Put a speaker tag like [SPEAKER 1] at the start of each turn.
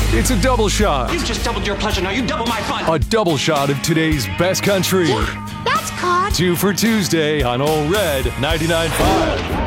[SPEAKER 1] It's a double shot.
[SPEAKER 2] You've just doubled your pleasure, now you double my fun.
[SPEAKER 1] A double shot of today's best country.
[SPEAKER 3] Yeah, that's caught.
[SPEAKER 1] 2 for Tuesday on Ole Red 99.5.